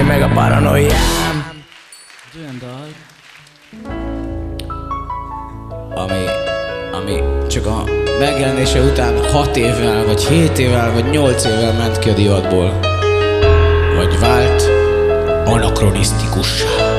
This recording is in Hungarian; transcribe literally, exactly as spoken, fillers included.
én meg a paranoiám. Olyan dal, Ami, ami csak a megjelenése után hat évvel, vagy hét évvel, vagy nyolc évvel ment ki a divatból. Vagy vált anakronisztikussá.